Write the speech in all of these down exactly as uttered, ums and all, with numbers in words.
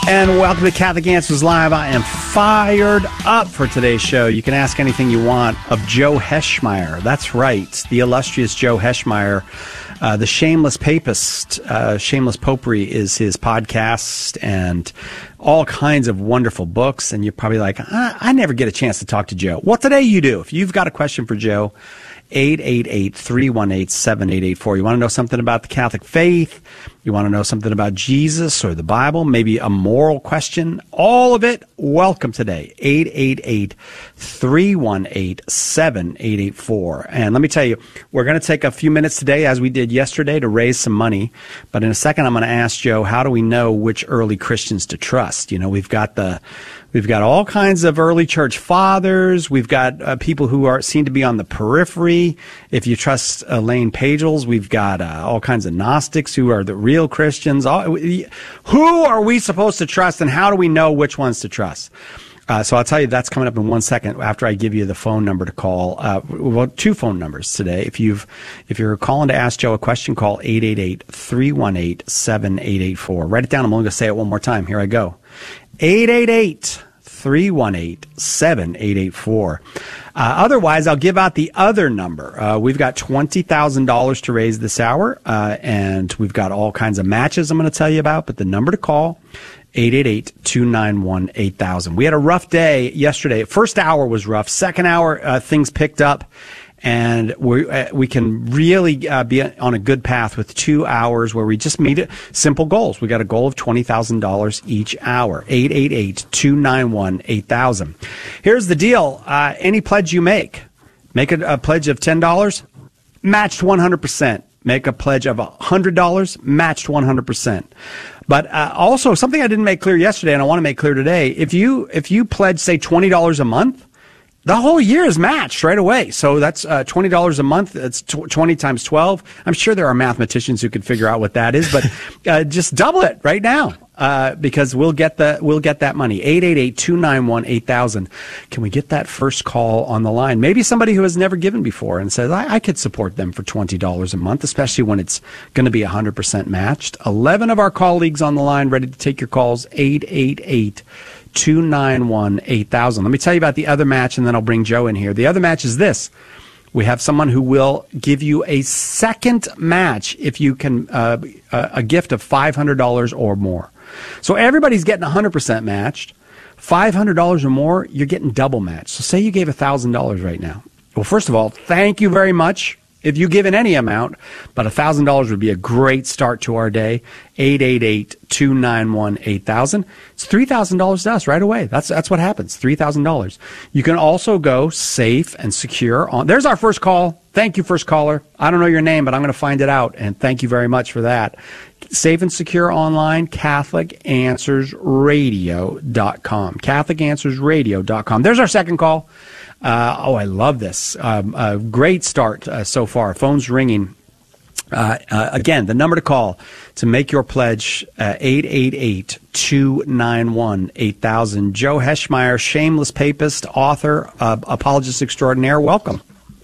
And welcome to Catholic Answers Live. I am fired up for today's show. You can ask anything you want of Joe Heschmeyer. That's right, the illustrious Joe Heschmeyer. Uh, the Shameless Papist, uh, Shameless Popery is his podcast, and all kinds of wonderful books. And you're probably like, I, I never get a chance to talk to Joe. Well, today you do. If you've got a question for Joe, eight eight eight, three one eight, seven eight eight four. You want to know something about the Catholic faith? You want to know something about Jesus or the Bible? Maybe a moral question? All of it, welcome today. eight eight eight, three one eight, seven eight eight four. And let me tell you, we're going to take a few minutes today, as we did yesterday, to raise some money. But in a second, I'm going to ask Joe, how do we know which early Christians to trust? You know, we've got the... We've got all kinds of early church fathers. We've got uh, people who are seem to be on the periphery. If you trust Elaine Pagels, we've got uh, all kinds of Gnostics who are the real Christians. All, who are we supposed to trust, and how do we know which ones to trust? Uh, so I'll tell you that's coming up in one second after I give you the phone number to call. Uh, well, two phone numbers today. If you've if you're calling to ask Joe a question, call eight eight eight, three one eight, seven eight eight four. Write it down. I'm only going to say it one more time. Here I go. eight eight eight, three one eight, seven eight eight four. Uh, otherwise, I'll give out the other number. Uh, we've got twenty thousand dollars to raise this hour, uh, and we've got all kinds of matches I'm going to tell you about. But the number to call, eight eight eight, two nine one, eight thousand. We had a rough day yesterday. First hour was rough. Second hour, uh, things picked up. And we uh, we can really uh, be on a good path with two hours where we just meet it, simple goals. We got a goal of twenty thousand dollars each hour. eight eight eight, two nine one, eight thousand. Here's the deal. Uh, any pledge you make, make a, a pledge of ten dollars, matched one hundred percent. Make a pledge of one hundred dollars, matched one hundred percent. But uh, also, something I didn't make clear yesterday, and I want to make clear today, if you if you pledge, say, twenty dollars a month, the whole year is matched right away. So that's uh, twenty dollars a month. That's tw- twenty times twelve. I'm sure there are mathematicians who could figure out what that is, but uh, just double it right now uh, because we'll get the we'll get that money. eight eight eight, two nine one, eight thousand. Can we get that first call on the line? Maybe somebody who has never given before and says, I, I could support them for twenty dollars a month, especially when it's going to be one hundred percent matched. eleven of our colleagues on the line ready to take your calls. eight eight eight, two nine one, eight thousand. Let me tell you about the other match, and then I'll bring Joe in here. The other match is this. We have someone who will give you a second match if you can, uh, a gift of five hundred dollars or more. So everybody's getting one hundred percent matched. five hundred dollars or more, you're getting double matched. So say you gave one thousand dollars right now. Well, first of all, thank you very much if you give in any amount, but one thousand dollars would be a great start to our day. eight eight eight, two nine one, eight thousand. It's three thousand dollars to us right away. That's that's what happens, three thousand dollars. You can also go safe and secure. On. There's our first call. Thank you, first caller. I don't know your name, but I'm going to find it out, and thank you very much for that. Safe and secure online, Catholic Answers Radio dot com. Catholic Answers Radio dot com. There's our second call. Uh, oh, I love this. Um, a great start uh, so far. Phone's ringing. Uh, uh, again, the number to call to make your pledge, uh, eight eight eight, two nine one, eight thousand. Joe Heschmeyer, Shameless Papist, author, uh, apologist extraordinaire. Welcome.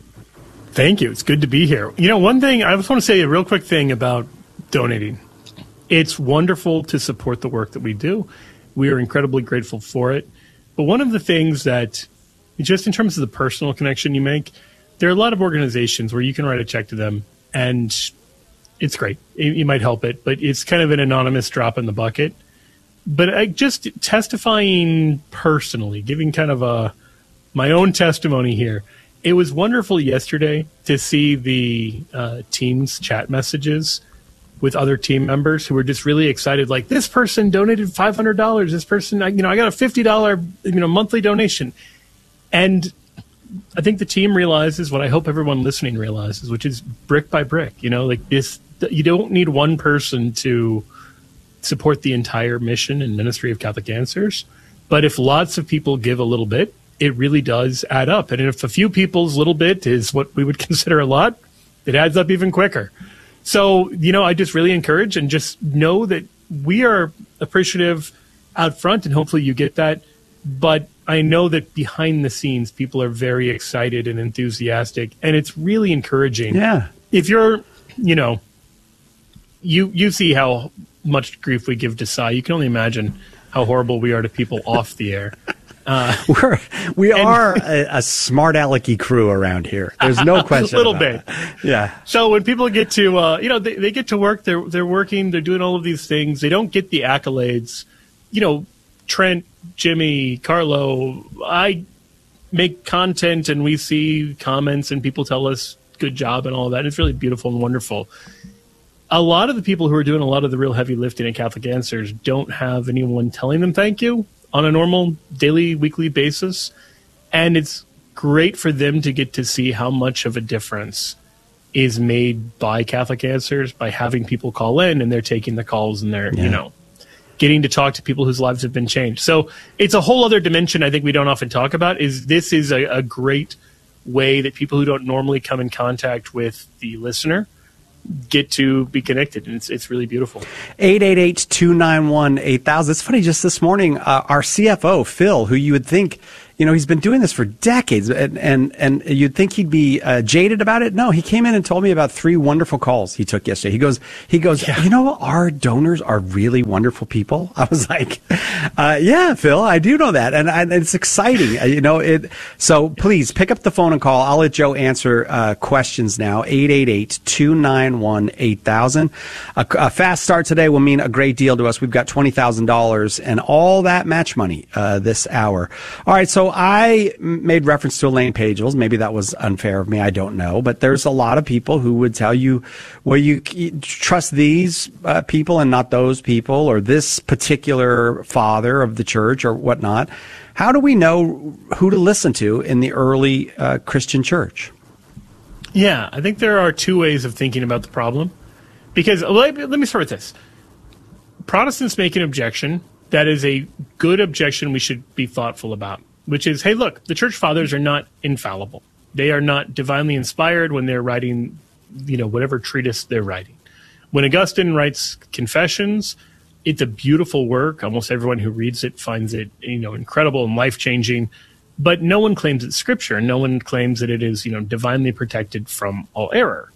Thank you. It's good to be here. You know, one thing, I just want to say a real quick thing about donating. It's wonderful to support the work that we do. We are incredibly grateful for it. But one of the things that, just in terms of the personal connection you make, there are a lot of organizations where you can write a check to them, and it's great. You might help it, but it's kind of an anonymous drop in the bucket. But I just testifying personally, giving kind of a my own testimony here, it was wonderful yesterday to see the uh, Teams chat messages with other team members who were just really excited. Like, this person donated five hundred dollars. This person, you know, I got a fifty dollars, you know, monthly donation. And I think the team realizes what I hope everyone listening realizes, which is brick by brick. You know, like this, you don't need one person to support the entire mission and ministry of Catholic Answers. But if lots of people give a little bit, it really does add up. And if a few people's little bit is what we would consider a lot, it adds up even quicker. So, you know, I just really encourage and just know that we are appreciative out front, and hopefully you get that. But I know that behind the scenes, people are very excited and enthusiastic, and it's really encouraging. Yeah. If you're, you know, you you see how much grief we give to Sai. You can only imagine how horrible we are to people off the air. Uh, We're, we and, are a, a smart alecky crew around here. There's no question. A little about bit. It. Yeah. So when people get to, uh, you know, they, they get to work, they're, they're working, they're doing all of these things. They don't get the accolades. You know, Trent, Jimmy, Carlo, I make content and we see comments and people tell us good job and all of that. It's really beautiful and wonderful. A lot of the people who are doing a lot of the real heavy lifting in Catholic Answers don't have anyone telling them thank you on a normal daily, weekly basis. And it's great for them to get to see how much of a difference is made by Catholic Answers, by having people call in and they're taking the calls and they're, yeah. you know, getting to talk to people whose lives have been changed. So it's a whole other dimension I think we don't often talk about, is this is a, a great way that people who don't normally come in contact with the listener get to be connected, and it's it's really beautiful. eight eight eight, two nine one, eight thousand. It's funny, just this morning, uh, our C F O, Phil, who you would think, you know, he's been doing this for decades, and and, and you'd think he'd be uh, jaded about it. No, he came in and told me about three wonderful calls he took yesterday. He goes, he goes, yeah. you know, our donors are really wonderful people. I was like, uh, yeah, Phil, I do know that, and, and it's exciting. Uh, you know, it. So please pick up the phone and call. I'll let Joe answer uh, questions now. eight eight eight, two nine one, eight thousand. A, a fast start today will mean a great deal to us. We've got twenty thousand dollars and all that match money uh, this hour. All right, so I made reference to Elaine Pagels. Maybe that was unfair of me. I don't know. But there's a lot of people who would tell you, well, you, you trust these uh, people and not those people, or this particular father of the church or whatnot. How do we know who to listen to in the early uh, Christian church? Yeah, I think there are two ways of thinking about the problem. Because let, let me start with this. Protestants make an objection that is a good objection we should be thoughtful about, which is, hey, look, the church fathers are not infallible. They are not divinely inspired when they're writing, you know, whatever treatise they're writing. When Augustine writes Confessions, it's a beautiful work. Almost everyone who reads it finds it, you know, incredible and life-changing. But no one claims it's scripture, and no one claims that it is, you know, divinely protected from all error.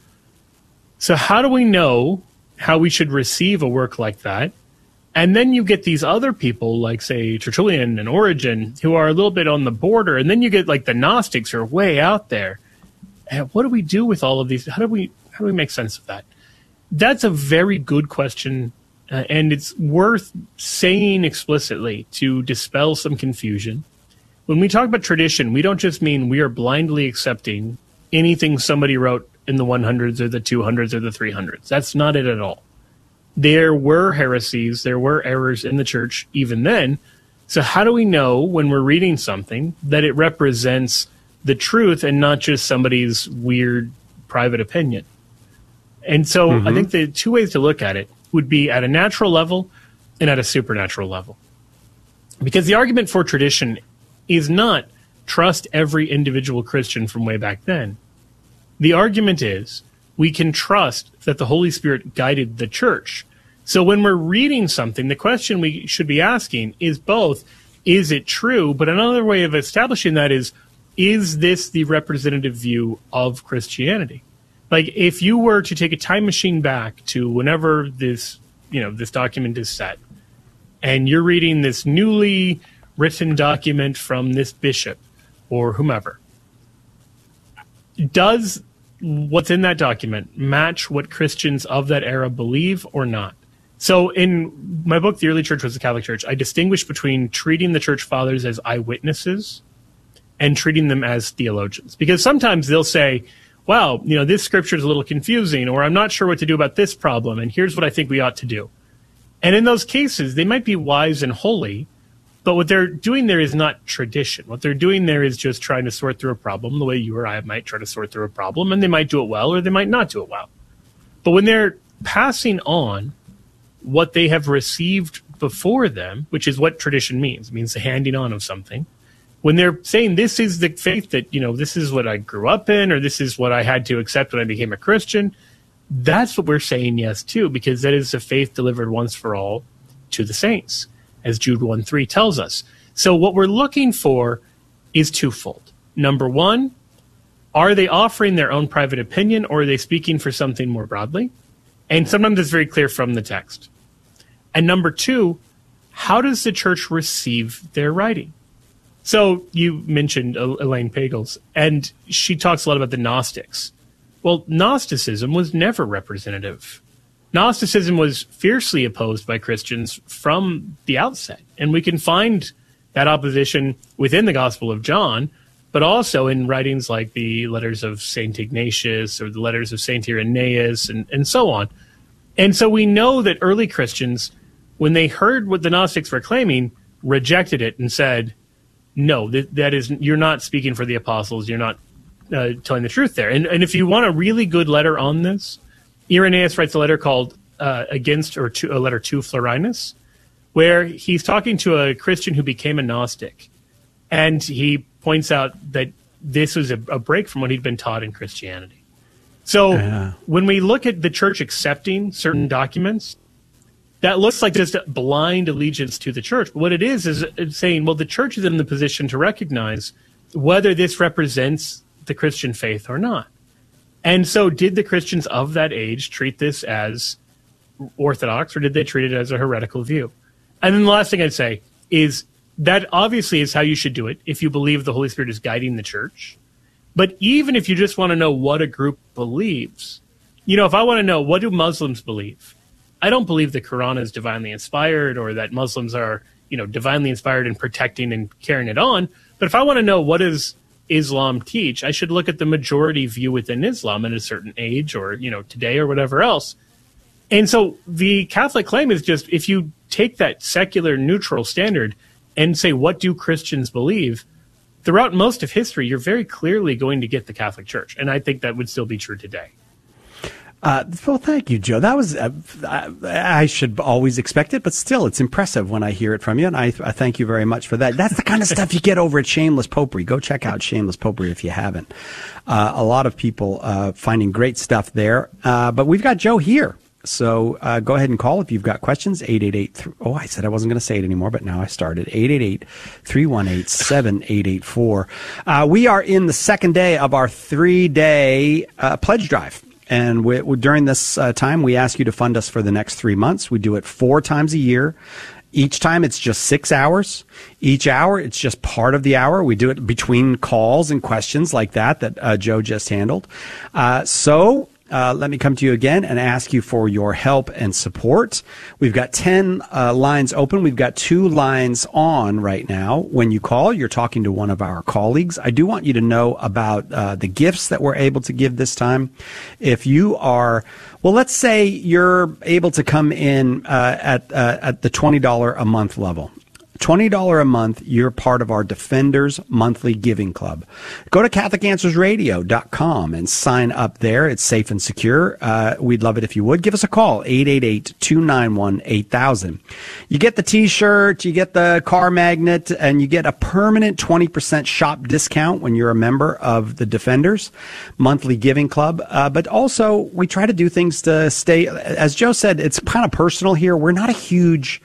So how do we know how we should receive a work like that? And then you get these other people, like, say, Tertullian and Origen, who are a little bit on the border. And then you get, like, the Gnostics who are way out there. And what do we do with all of these? How do we how do we make sense of that? That's a very good question, uh, and it's worth saying explicitly to dispel some confusion. When we talk about tradition, we don't just mean we are blindly accepting anything somebody wrote in the hundreds or the two hundreds or the three hundreds. That's not it at all. There were heresies, there were errors in the church even then. So how do we know when we're reading something that it represents the truth and not just somebody's weird private opinion? And so mm-hmm. I think the two ways to look at it would be at a natural level and at a supernatural level. Because the argument for tradition is not trust every individual Christian from way back then. The argument is we can trust that the Holy Spirit guided the church. So when we're reading something, the question we should be asking is both, is it true? But another way of establishing that is, is this the representative view of Christianity? Like, if you were to take a time machine back to whenever this, you know, this document is set, and you're reading this newly written document from this bishop or whomever, does what's in that document match what Christians of that era believe or not? So in my book, The Early Church Was the Catholic Church, I distinguish between treating the church fathers as eyewitnesses and treating them as theologians. Because sometimes they'll say, wow, you know, this scripture is a little confusing, or I'm not sure what to do about this problem, and here's what I think we ought to do. And in those cases, they might be wise and holy, but what they're doing there is not tradition. What they're doing there is just trying to sort through a problem the way you or I might try to sort through a problem, and they might do it well or they might not do it well. But when they're passing on what they have received before them, which is what tradition means, it means the handing on of something, when they're saying this is the faith that, you know, this is what I grew up in, or this is what I had to accept when I became a Christian, that's what we're saying yes to, because that is a faith delivered once for all to the saints, as Jude one three tells us. So what we're looking for is twofold. Number one, are they offering their own private opinion, or are they speaking for something more broadly? And sometimes it's very clear from the text. And number two, how does the church receive their writing? So you mentioned Elaine Pagels, and she talks a lot about the Gnostics. Well, Gnosticism was never representative. Gnosticism was fiercely opposed by Christians from the outset, and we can find that opposition within the Gospel of John, but also in writings like the letters of Saint Ignatius or the letters of Saint Irenaeus and, and so on. And so we know that early Christians, when they heard what the Gnostics were claiming, rejected it and said, no, that, that is, you're not speaking for the apostles. You're not uh, telling the truth there. And, and if you want a really good letter on this, Irenaeus writes a letter called uh, Against, or to, a letter to Florinus, where he's talking to a Christian who became a Gnostic. And he points out that this was a, a break from what he'd been taught in Christianity. So yeah. when we look at the church accepting certain documents, that looks like just a blind allegiance to the church. But what it is, is it's saying, well, the church is in the position to recognize whether this represents the Christian faith or not. And so did the Christians of that age treat this as orthodox, or did they treat it as a heretical view? And then the last thing I'd say is that obviously is how you should do it if you believe the Holy Spirit is guiding the church. But even if you just want to know what a group believes, you know, if I want to know, what do Muslims believe? I don't believe the Quran is divinely inspired, or that Muslims are, you know, divinely inspired in protecting and carrying it on. But if I want to know what does Islam teach, I should look at the majority view within Islam at a certain age, or, you know, today or whatever else. And so the Catholic claim is just, if you take that secular neutral standard and say, what do Christians believe? Throughout most of history, you're very clearly going to get the Catholic Church. And I think that would still be true today. Uh, well, thank you, Joe. That was, uh, I, I should always expect it, but still, it's impressive when I hear it from you, and I, I thank you very much for that. That's the kind of stuff you get over at Shameless Popery. Go check out Shameless Popery if you haven't. Uh, a lot of people uh, finding great stuff there, uh, but we've got Joe here. So uh, go ahead and call if you've got questions. eight eight eight, oh, I said I wasn't going to say it anymore, but now I started. eight eight eight, three one eight, seven eight eight four. Uh, we are in the second day of our three-day uh, pledge drive. And we, we, during this uh, time, we ask you to fund us for the next three months. We do it four times a year. Each time, it's just six hours. Each hour, it's just part of the hour. We do it between calls and questions like that that uh, Joe just handled. Uh, so uh, let me come to you again and ask you for your help and support. We've got ten uh, lines open. We've got two lines on right now. When you call, you're talking to one of our colleagues. I do want you to know about uh, the gifts that we're able to give this time. If you are, well, let's say you're able to come in uh, at uh, at the twenty dollars a month level. twenty dollars a month, you're part of our Defenders Monthly Giving Club. Go to Catholic Answers Radio dot com and sign up there. It's safe and secure. Uh, we'd love it if you would. Give us a call, eight eight eight, two nine one, eight thousand. You get the T-shirt, you get the car magnet, and you get a permanent twenty percent shop discount when you're a member of the Defenders Monthly Giving Club. Uh, but also, we try to do things to stay, as Joe said, it's kind of personal here. We're not a huge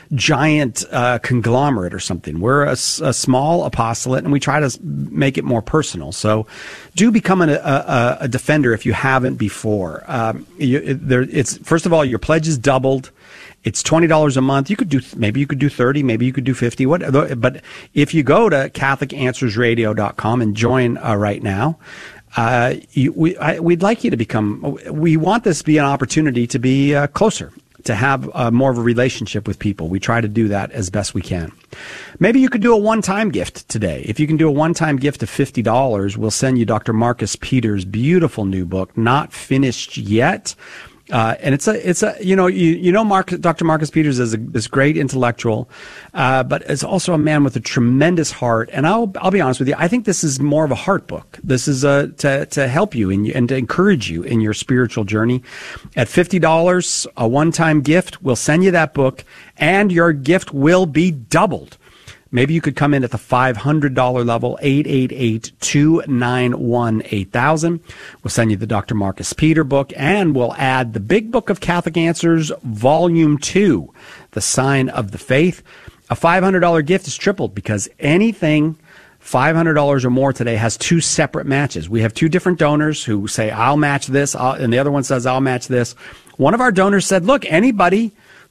giant uh, conglomerate or something. We're a, a small apostolate, and we try to make it more personal. So do become an, a, a defender if you haven't before. Um, you, it, there, it's first of all, your pledge is doubled. It's twenty dollars a month. You could do, maybe you could do thirty, maybe you could do fifty. What? But if you go to Catholic Answers Radio dot com and join uh, right now, uh, you, we, I, we'd like you to become, we want this to be an opportunity to be uh, closer, to have uh, more of a relationship with people. We try to do that as best we can. Maybe you could do a one-time gift today. If you can do a one-time gift of fifty dollars, we'll send you Doctor Marcus Peters' beautiful new book, Not Finished Yet. Uh, and it's a, it's a, you know, you, you know, Mark, Doctor Marcus Peters is a, this great intellectual, uh, but is also a man with a tremendous heart. And I'll, I'll be honest with you. I think this is more of a heart book. This is a, to, to help you in, and to encourage you in your spiritual journey. At fifty dollars, a one-time gift, we'll send you that book, and your gift will be doubled. Maybe you could come in at the five hundred dollars level, eight eight eight, two nine one, eight thousand. We'll send you the Doctor Marcus Peter book, and we'll add the Big Book of Catholic Answers, Volume two, The Sign of the Faith. A five hundred dollars gift is tripled because anything five hundred dollars or more today has two separate matches. We have two different donors who say, I'll match this, I'll, and the other one says, I'll match this. One of our donors said, look, anybody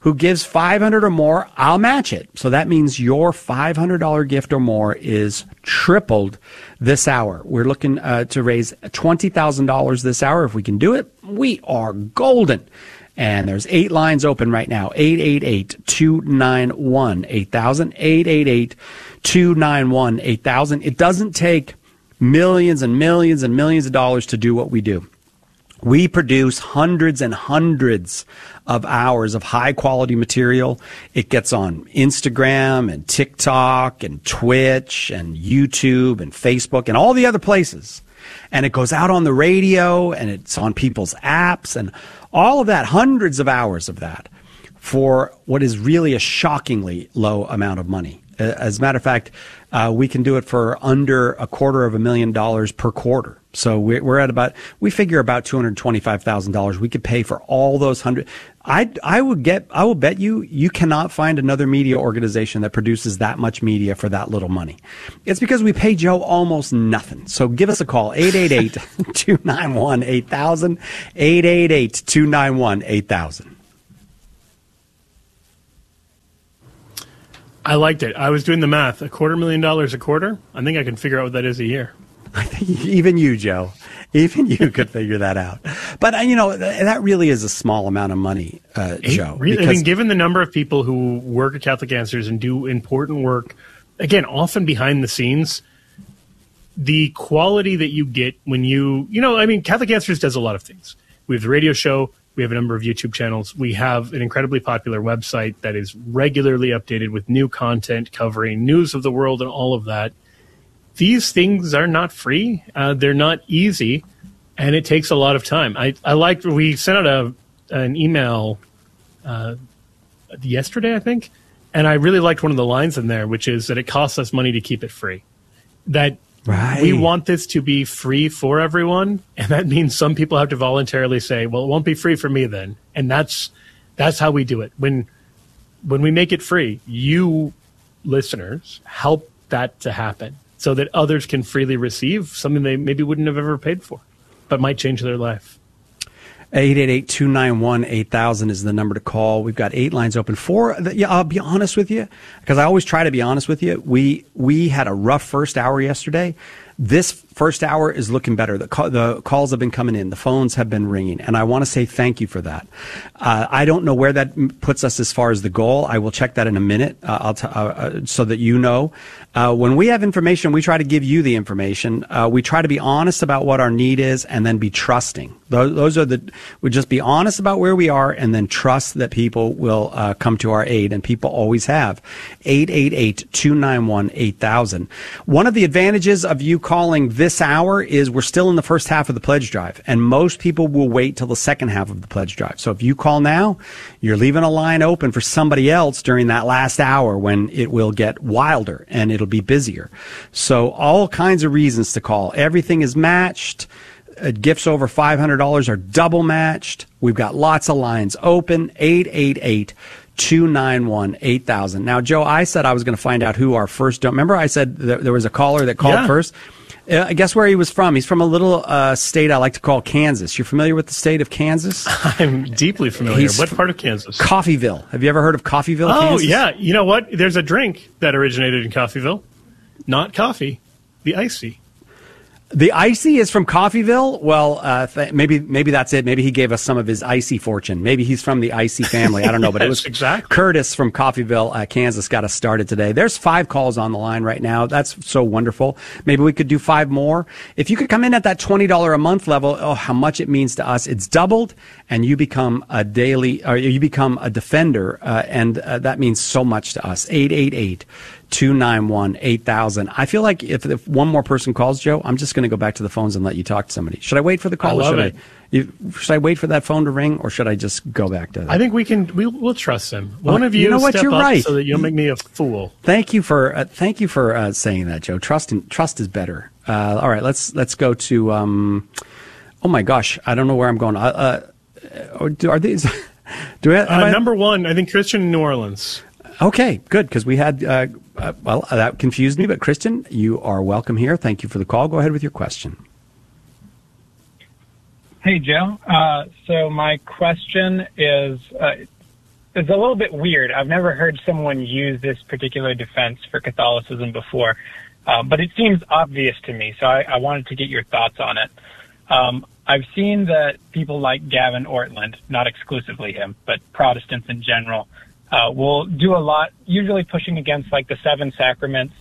who gives five hundred dollars or more, I'll match it. So that means your five hundred dollars gift or more is tripled this hour. We're looking uh, to raise twenty thousand dollars this hour. If we can do it, we are golden. And there's eight lines open right now. eight eight eight, two nine one, eight thousand. eight eight eight, two nine one, eight thousand. It doesn't take millions and millions and millions of dollars to do what we do. We produce hundreds and hundreds of hours of high quality material. It gets on Instagram and TikTok and Twitch and YouTube and Facebook and all the other places. And it goes out on the radio and it's on people's apps and all of that, hundreds of hours of that for what is really a shockingly low amount of money. As a matter of fact, uh, we can do it for under a quarter of a million dollars per quarter. So we're, we're at about, we figure about two hundred twenty-five thousand dollars. We could pay for all those hundred. I, I would get, I will bet you, you cannot find another media organization that produces that much media for that little money. It's because we pay Joe almost nothing. So give us a call, eight eight eight, two nine one, eight thousand, eight eight eight, two nine one, eight thousand. I liked it. I was doing the math. A quarter million dollars a quarter? I think I can figure out what that is a year. I think even you, Joe, even you could figure that out. But, uh, you know, th- that really is a small amount of money, uh, Joe. Really, I mean, given the number of people who work at Catholic Answers and do important work, again, often behind the scenes, the quality that you get when you, you know, I mean, Catholic Answers does a lot of things. We have the radio show. We have a number of YouTube channels. We have an incredibly popular website that is regularly updated with new content covering news of the world and all of that. These things are not free. Uh, they're not easy, and it takes a lot of time. I, I liked, we sent out a, an email uh, yesterday, I think, and I really liked one of the lines in there, which is that it costs us money to keep it free. That Right. We want this to be free for everyone, and that means some people have to voluntarily say, well, it won't be free for me then. And that's that's how we do it. When when we make it free, you listeners help that to happen so that others can freely receive something they maybe wouldn't have ever paid for, but might change their life. eight eight eight, two nine one, eight thousand is the number to call. We've got eight lines open. Four, yeah, I'll be honest with you, because I always try to be honest with you. We we had a rough first hour yesterday. This first hour is looking better. The, call, the calls have been coming in. The phones have been ringing. And I want to say thank you for that. Uh, I don't know where that puts us as far as the goal. I will check that in a minute uh, I'll t- uh, uh, so that you know. Uh, when we have information, we try to give you the information. Uh, we try to be honest about what our need is and then be trusting. Those, those are the, we just be honest about where we are and then trust that people will uh, come to our aid, and people always have. eight eight eight, two nine one, eight thousand. One of the advantages of you calling this hour is we're still in the first half of the pledge drive, and most people will wait till the second half of the pledge drive. So if you call now, you're leaving a line open for somebody else during that last hour when it will get wilder and it'll be busier. So all kinds of reasons to call. Everything is matched. Uh, gifts over five hundred dollars are double matched. We've got lots of lines open. eight eight eight, two nine one, eight thousand. Now, Joe, I said I was going to find out who our first don't. Remember I said th- there was a caller that called yeah. first? Uh, guess where he was from? He's from a little uh, state I like to call Kansas. You're familiar with the state of Kansas? I'm deeply familiar. He's what part of Kansas? Coffeeville. Have you ever heard of Coffeeville, oh, Kansas? Oh, yeah. You know what? There's a drink that originated in Coffeeville. Not coffee, the icy. The icy is from Coffeeville? Well, uh, th- maybe maybe that's it. Maybe he gave us some of his icy fortune. Maybe he's from the icy family. I don't know. But yes, it was exactly. Curtis from Coffeeville, uh, Kansas, got us started today. There's five calls on the line right now. That's so wonderful. Maybe we could do five more. If you could come in at that twenty dollars a month level, oh, how much it means to us. It's doubled, and you become a daily, or you become a defender, uh, and uh, that means so much to us. eight eight eight, two nine one, eight thousand. I feel like if, if one more person calls, Joe, I'm just going to go back to the phones and let you talk to somebody. Should I wait for the call? I love or should it. I, you, should I wait for that phone to ring, or should I just go back to that? I think we can. We'll, we'll trust him. One well, of you, you know what? step You're up right. so that you don't make me a fool. Thank you for uh, thank you for uh, saying that, Joe. Trust in, trust is better. Uh, all right, let's let's go to. Um, oh my gosh, I don't know where I'm going. Uh, uh, are these? Do we have, uh, I, number one, I think Christian in New Orleans. Okay, good, because we had, uh, uh, well, that confused me, but Christian, you are welcome here. Thank you for the call. Go ahead with your question. Hey, Joe. Uh, so my question is, uh, it's a little bit weird. I've never heard someone use this particular defense for Catholicism before, uh, but it seems obvious to me, so I, I wanted to get your thoughts on it. Um, I've seen that people like Gavin Ortlund, not exclusively him, but Protestants in general, uh, will do a lot, usually pushing against like the seven sacraments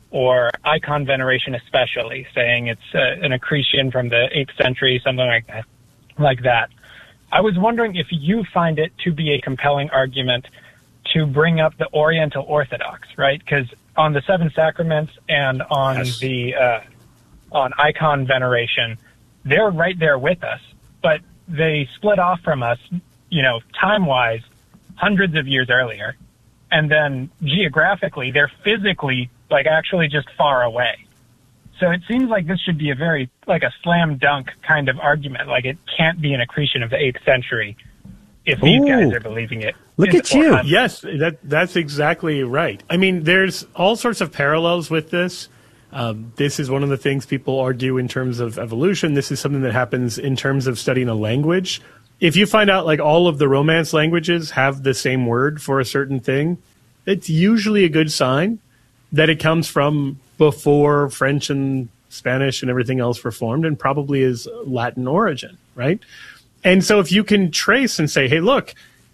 or icon veneration especially, saying it's uh, an accretion from the eighth century, something like that. Like that. I was wondering if you find it to be a compelling argument to bring up the Oriental Orthodox, right? Because on the seven sacraments and on yes. the uh, on icon veneration, they're right there with us, but they split off from us, you know, time-wise, hundreds of years earlier, and then geographically, they're physically, like, actually just far away. So it seems like this should be a very, like a slam dunk kind of argument. Like it can't be an accretion of the eighth century if these Ooh, guys are believing it. Look at you. I'm, yes, that that's exactly right. I mean, there's all sorts of parallels with this. Um, this is one of the things people argue in terms of evolution. This is something that happens in terms of studying a language. If you find out like all of the Romance languages have the same word for a certain thing, it's usually a good sign that it comes from before French and Spanish and everything else were formed, and probably is Latin origin, right? And so if you can trace and say, hey, look,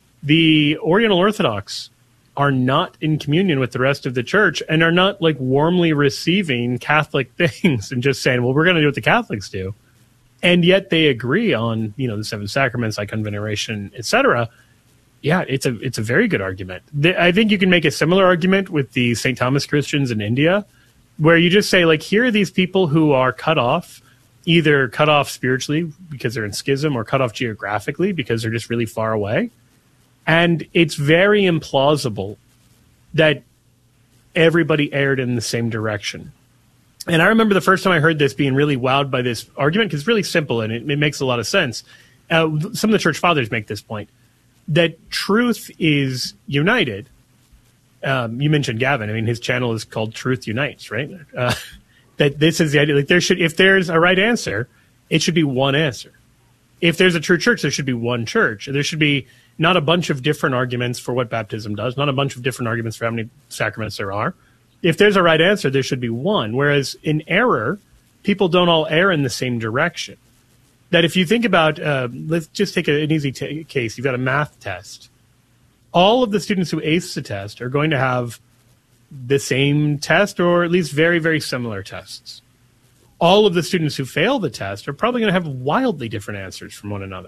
the Oriental Orthodox are not in communion with the rest of the church and are not like warmly receiving Catholic things and just saying, well, we're going to do what the Catholics do. And yet they agree on, you know, the seven sacraments, icon veneration, et cetera. Yeah, it's a it's a very good argument. I think you can make a similar argument with the Saint Thomas Christians in India, where you just say, like, here are these people who are cut off, either cut off spiritually because they're in schism or cut off geographically because they're just really far away. And it's very implausible that everybody erred in the same direction. And I remember the first time I heard this being really wowed by this argument, because it's really simple and it, it makes a lot of sense. Uh, some of the church fathers make this point, that truth is united. Um, you mentioned Gavin. I mean, his channel is called Truth Unites, right? Uh, that this is the idea. Like, there should, if there's a right answer, it should be one answer. If there's a true church, there should be one church. There should be not a bunch of different arguments for what baptism does, not a bunch of different arguments for how many sacraments there are. If there's a right answer, there should be one. Whereas in error, people don't all err in the same direction. That if you think about, uh, let's just take a, an easy t- case. You've got a math test. All of the students who ace the test are going to have the same test, or at least very, very similar tests. All of the students who fail the test are probably going to have wildly different answers from one another.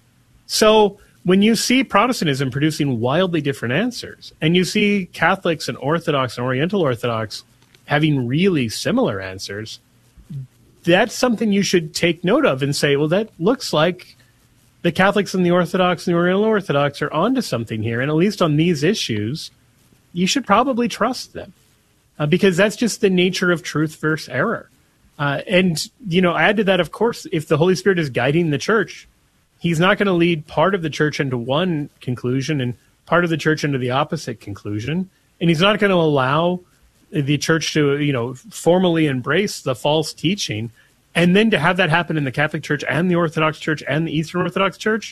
So when you see Protestantism producing wildly different answers, and you see Catholics and Orthodox and Oriental Orthodox having really similar answers, that's something you should take note of and say, well, that looks like the Catholics and the Orthodox and the Oriental Orthodox are onto something here. And at least on these issues, you should probably trust them, uh, because that's just the nature of truth versus error. Uh, and, you know, add to that, of course, if the Holy Spirit is guiding the church, he's not going to lead part of the church into one conclusion and part of the church into the opposite conclusion. And he's not going to allow the church to, you know, formally embrace the false teaching, and then to have that happen in the Catholic Church and the Orthodox Church and the Eastern Orthodox Church,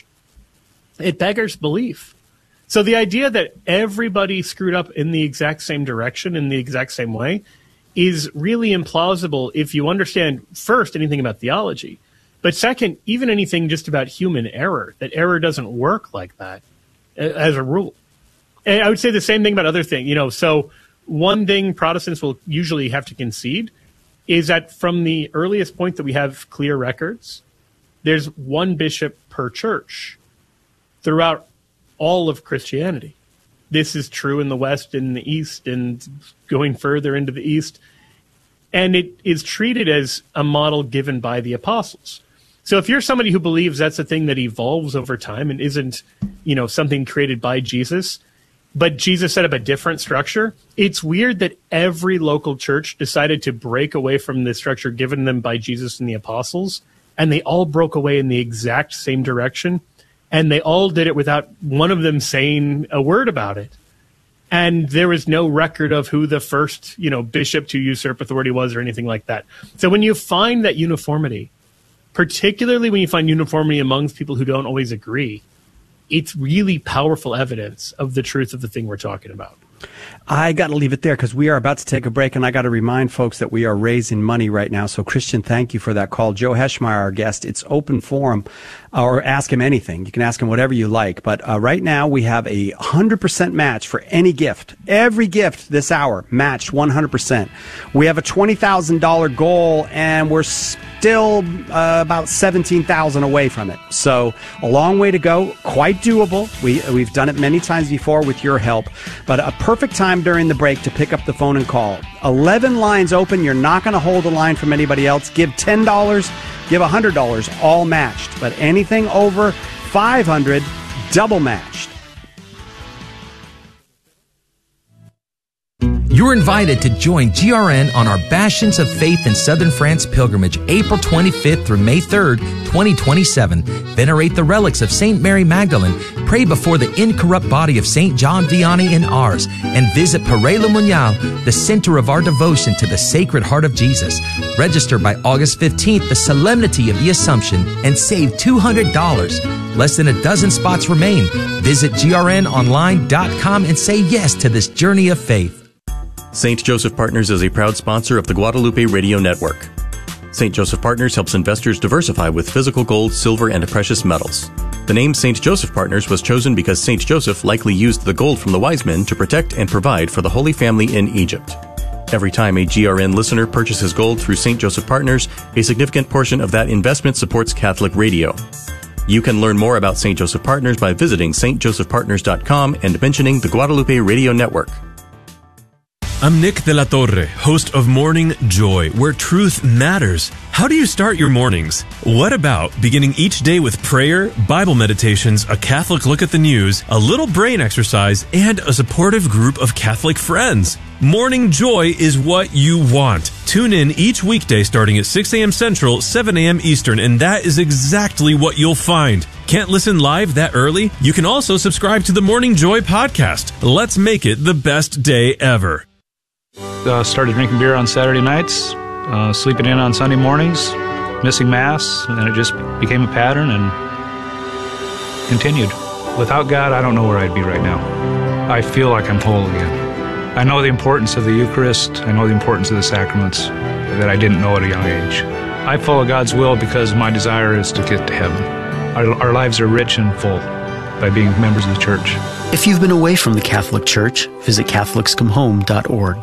it beggars belief. So the idea that everybody screwed up in the exact same direction, in the exact same way, is really implausible if you understand, first, anything about theology. But second, even anything just about human error, that error doesn't work like that as a rule. And I would say the same thing about other things. You know, so one thing Protestants will usually have to concede is that from the earliest point that we have clear records, there's one bishop per church throughout all of Christianity. This is true in the West, in the East, and going further into the East. And it is treated as a model given by the apostles. So if you're somebody who believes that's a thing that evolves over time and isn't, you know, something created by Jesus, but Jesus set up a different structure, it's weird that every local church decided to break away from the structure given them by Jesus and the apostles, and they all broke away in the exact same direction, and they all did it without one of them saying a word about it. And there was no record of who the first, you know, bishop to usurp authority was or anything like that. So when you find that uniformity, particularly when you find uniformity amongst people who don't always agree, it's really powerful evidence of the truth of the thing we're talking about. I got to leave it there because we are about to take a break, and I got to remind folks that we are raising money right now. So, Christian, thank you for that call. Joe Heschmeyer, our guest, it's open forum, or ask him anything. You can ask him whatever you like. But uh, right now we have a one hundred percent match for any gift. Every gift this hour matched one hundred percent. We have a twenty thousand dollars goal, and we're still uh, about seventeen thousand dollars away from it. So a long way to go, quite doable. We, we've done it many times before with your help, but a perfect time during the break to pick up the phone and call. eleven lines open. You're not going to hold a line from anybody else. Give ten dollars, give one hundred dollars, all matched. But anything over five hundred dollars, double matched. You're invited to join G R N on our Bastions of Faith in Southern France pilgrimage, April twenty-fifth through May third, twenty twenty-seven. Venerate the relics of Saint Mary Magdalene, pray before the incorrupt body of Saint John Vianney in Ars, and visit Père Le Monial, the center of our devotion to the Sacred Heart of Jesus. Register by August fifteenth, the Solemnity of the Assumption, and save two hundred dollars. Less than a dozen spots remain. Visit G R N online dot com and say yes to this journey of faith. Saint Joseph Partners is a proud sponsor of the Guadalupe Radio Network. Saint Joseph Partners helps investors diversify with physical gold, silver, and precious metals. The name Saint Joseph Partners was chosen because Saint Joseph likely used the gold from the wise men to protect and provide for the Holy Family in Egypt. Every time a G R N listener purchases gold through Saint Joseph Partners, a significant portion of that investment supports Catholic radio. You can learn more about Saint Joseph Partners by visiting S T Joseph Partners dot com and mentioning the Guadalupe Radio Network. I'm Nick De La Torre, host of Morning Joy, where truth matters. How do you start your mornings? What about beginning each day with prayer, Bible meditations, a Catholic look at the news, a little brain exercise, and a supportive group of Catholic friends? Morning Joy is what you want. Tune in each weekday starting at six a.m. Central, seven a.m. Eastern, and that is exactly what you'll find. Can't listen live that early? You can also subscribe to the Morning Joy podcast. Let's make it the best day ever. Uh, started drinking beer on Saturday nights, uh, sleeping in on Sunday mornings, missing Mass, and it just became a pattern and continued. Without God, I don't know where I'd be right now. I feel like I'm whole again. I know the importance of the Eucharist. I know the importance of the sacraments that I didn't know at a young age. I follow God's will because my desire is to get to heaven. Our, our lives are rich and full by being members of the Church. If you've been away from the Catholic Church, visit Catholics Come Home dot org.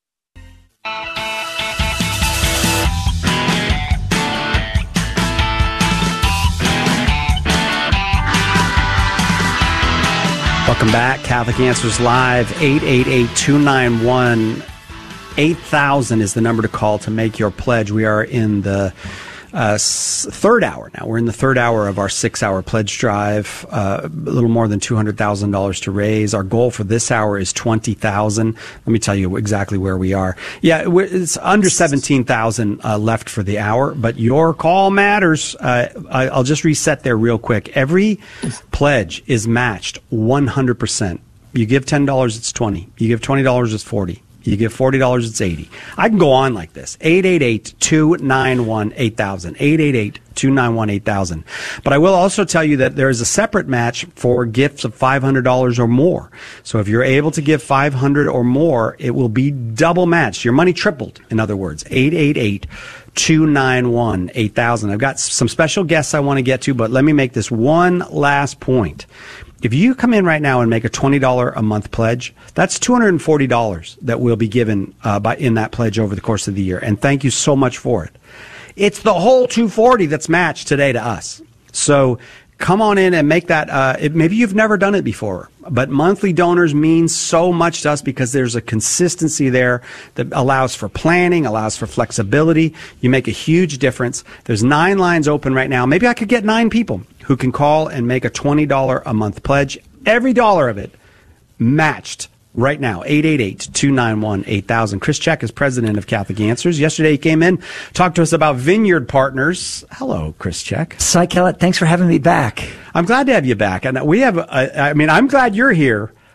Welcome back. Catholic Answers Live. eight eight eight, two nine one, eight thousand is the number to call to make your pledge. We are in the uh, third hour now. We're in the third hour of our six-hour pledge drive. Uh, a little more than two hundred thousand dollars to raise. Our goal for this hour is twenty thousand dollars. Let me tell you exactly where we are. Yeah, we're, it's under seventeen thousand dollars uh, left for the hour, but your call matters. Uh, I, I'll just reset there real quick. Every pledge is matched one hundred percent. You give ten dollars, it's twenty dollars. You give twenty dollars, it's forty dollars. You give forty dollars, it's eighty dollars. I can go on like this. eight eight eight, two nine one, eight thousand. eight eight eight, two nine one, eight thousand. But I will also tell you that there is a separate match for gifts of five hundred dollars or more. So if you're able to give five hundred dollars or more, it will be double matched. Your money tripled, in other words. eight eight eight, two nine one, eight thousand. I've got some special guests I want to get to, but let me make this one last point. If you come in right now and make a twenty dollars a month pledge, that's two hundred forty dollars that will be given uh, by in that pledge over the course of the year. And thank you so much for it. It's the whole two hundred forty dollars that's matched today to us. So come on in and make that. Uh, it, maybe you've never done it before, but monthly donors mean so much to us because there's a consistency there that allows for planning, allows for flexibility. You make a huge difference. There's nine lines open right now. Maybe I could get nine people who can call and make a twenty dollars a month pledge. Every dollar of it matched right now. eight eight eight, two nine one, eight thousand. Chris Check is president of Catholic Answers. Yesterday he came in, talked to us about Vineyard Partners. Hello, Chris Check. Cy Kellett, thanks for having me back. I'm glad to have you back. And we have, a, I mean, I'm glad you're here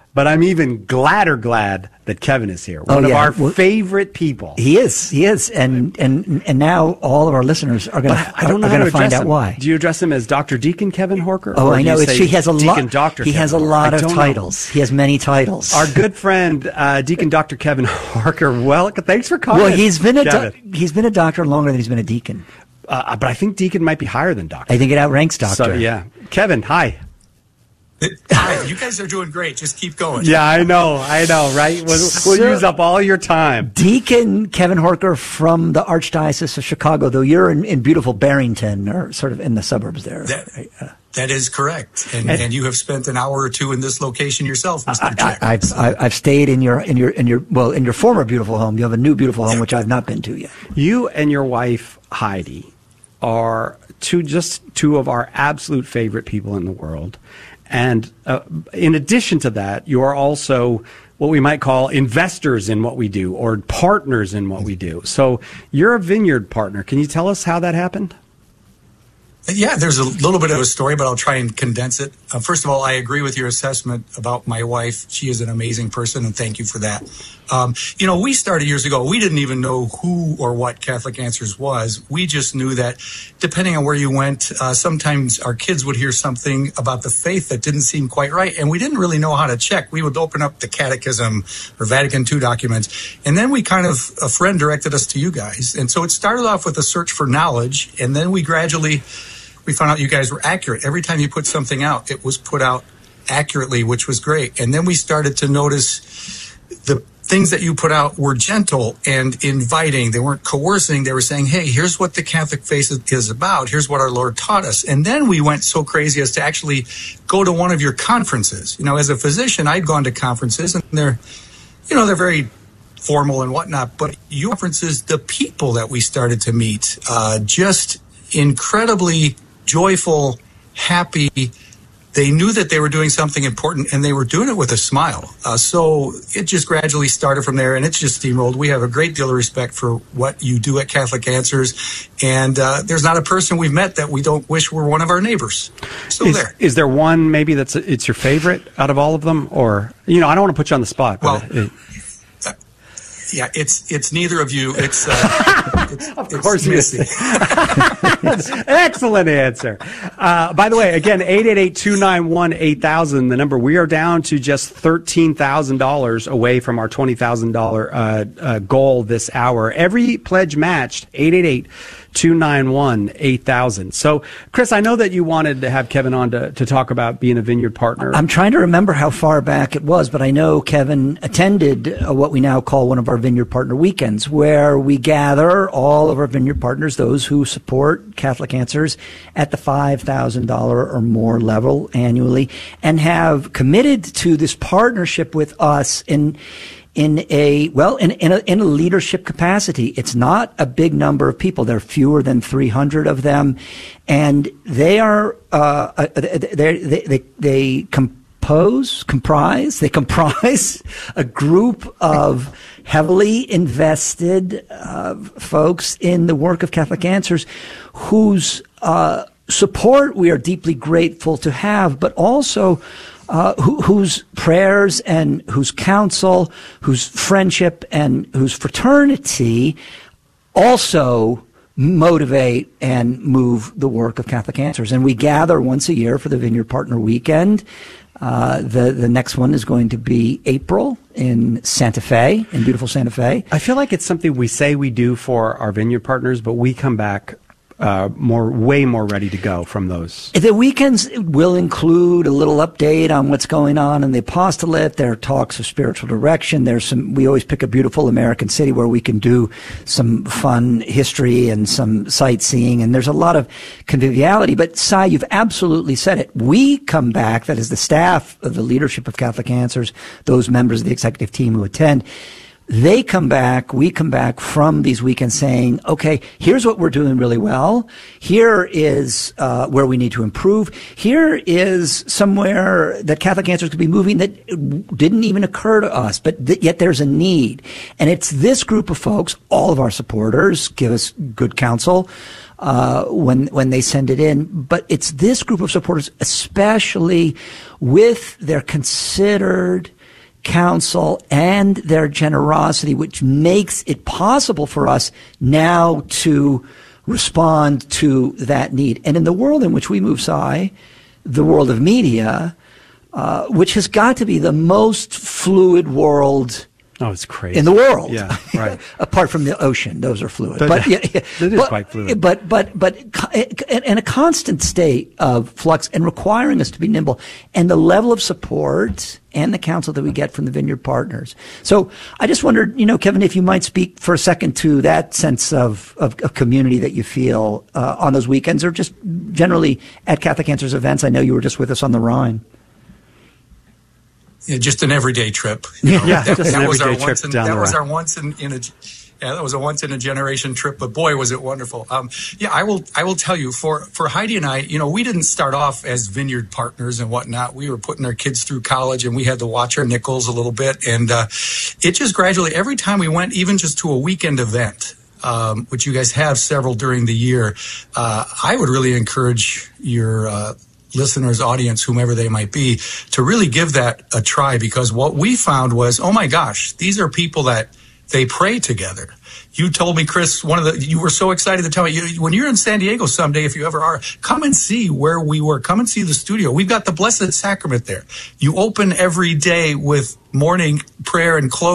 But I'm even gladder glad that Kevin is here. One oh, yeah. of our well, favorite people. He is. He is. And and and now all of our listeners are going to I don't know are how going to to find out him. why. Do you address him as Doctor Deacon Kevin Horker? Oh, or I know. do you It's, say he has a Deacon lot. Doctor He Kevin has a Horker? lot I of don't titles. know. He has many titles. Our good friend uh, Deacon Doctor Kevin Horker. Well, thanks for coming. Well, he's been a do- he's been a doctor longer than he's been a deacon. Uh, but I think Deacon might be higher than Doctor. I think it outranks Doctor. So, yeah, Kevin. Hi. Hi, you guys are doing great. Just keep going. Yeah, I know, I know, right? We'll, we'll So- use up all your time. Deacon Kevin Horker from the Archdiocese of Chicago, though you're in, in beautiful Barrington, or sort of in the suburbs there. That, right? uh, that is correct, and, And- and you have spent an hour or two in this location yourself, Mister I, Jack. I, I've I- I've stayed in your in your in your well in your former beautiful home. You have a new beautiful home, which I've not been to yet. You and your wife Heidi are two just two of our absolute favorite people in the world. And uh, in addition to that, you are also what we might call investors in what we do or partners in what we do. So you're a vineyard partner. Can you tell us how that happened? Yeah, there's a little bit of a story, but I'll try and condense it. Uh, first of all, I agree with your assessment about my wife. She is an amazing person, and thank you for that. Um, you know, we started years ago. We didn't even know who or what Catholic Answers was. We just knew that depending on where you went, uh, sometimes our kids would hear something about the faith that didn't seem quite right, and we didn't really know how to check. We would open up the Catechism or Vatican Two documents, and then we kind of, a friend directed us to you guys. And so it started off with a search for knowledge, and then we gradually... we found out you guys were accurate. Every time you put something out, it was put out accurately, which was great. And then we started to notice the things that you put out were gentle and inviting. They weren't coercing. They were saying, hey, here's what the Catholic faith is about. Here's what our Lord taught us. And then we went so crazy as to actually go to one of your conferences. You know, as a physician, I'd gone to conferences, and they're, you know, they're very formal and whatnot. But your conferences, the people that we started to meet, uh, just incredibly joyful, happy. They knew that they were doing something important, and they were doing it with a smile. Uh, so it just gradually started from there, and it's just steamrolled. We have a great deal of respect for what you do at Catholic Answers, and uh, there's not a person we've met that we don't wish were one of our neighbors. So is, there. Is there one maybe that's it's your favorite out of all of them, or you know, I don't want to put you on the spot. But Well, it, uh, yeah, it's it's neither of you. It's uh, it's, of it's course, Missy. excellent answer. Uh, by the way, again, eight eight eight, two nine one, eight thousand, the number. We are down to just thirteen thousand dollars away from our twenty thousand dollars uh, uh, goal this hour. Every pledge matched, eight eight eight, two nine one, eight thousand. So, Chris, I know that you wanted to have Kevin on to, to talk about being a vineyard partner. I'm trying to remember how far back it was, but I know Kevin attended uh, what we now call one of our vineyard partner weekends, where we gather all of our vineyard partners, those who support Catholic Answers, at the five thousand dollars or more level annually, and have committed to this partnership with us in in a, well, in, in, a, in a leadership capacity. It's not a big number of people. There are fewer than three hundred of them. And they are, uh, they, they, they, they compose, comprise, they comprise a group of heavily invested, uh, folks in the work of Catholic Answers whose, uh, support we are deeply grateful to have, but also Uh, who, whose prayers and whose counsel, whose friendship and whose fraternity also motivate and move the work of Catholic Answers. And we gather once a year for the Vineyard Partner Weekend. Uh, the, the next one is going to be April in Santa Fe, in beautiful Santa Fe. I feel like it's something we say we do for our vineyard partners, but we come back Uh, more, way more ready to go from those. The weekends will include a little update on what's going on in the apostolate. There are talks of spiritual direction. There's some, we always pick a beautiful American city where we can do some fun history and some sightseeing. And there's a lot of conviviality. But Cy, you've absolutely said it. We come back, that is the staff of the leadership of Catholic Answers, those members of the executive team who attend, they come back, we come back from these weekends saying, okay, here's what we're doing really well. Here is uh, where we need to improve. Here is somewhere that Catholic Answers could be moving that didn't even occur to us, but th- yet there's a need. And it's this group of folks, all of our supporters give us good counsel uh, when when they send it in, but it's this group of supporters, especially with their considered counsel and their generosity, which makes it possible for us now to respond to that need. And in the world in which we move, Si, the world of media, uh, which has got to be the most fluid world Oh, it's crazy. in the world. Yeah, right. Apart from the ocean, those are fluid. But, but yeah, yeah. It is but, quite fluid. But but but in a constant state of flux and requiring us to be nimble, and the level of support and the counsel that we get from the Vineyard Partners. So I just wondered, you know, Kevin, if you might speak for a second to that sense of of, of community that you feel uh, on those weekends, or just generally at Catholic Answers events. I know you were just with us on the Rhine. Yeah, just an everyday trip. You know, yeah, that, just that an was our everyday once trip in, down That the was Rhine. our once in, in a yeah, that was a once in a generation trip. But boy, was it wonderful. Um, yeah, I will I will tell you for for Heidi and I, you know, we didn't start off as Vineyard Partners and whatnot. We were putting our kids through college, and we had to watch our nickels a little bit, and uh, it just gradually every time we went, even just to a weekend event. Um, which you guys have several during the year. Uh, I would really encourage your uh, listeners, audience, whomever they might be, to really give that a try, because what we found was, oh my gosh, these are people that they pray together. You told me, Chris, one of the, you were so excited to tell me, you, when you're in San Diego someday, if you ever are, come and see where we were. Come and see the studio. We've got the Blessed Sacrament there. You open every day with morning prayer and close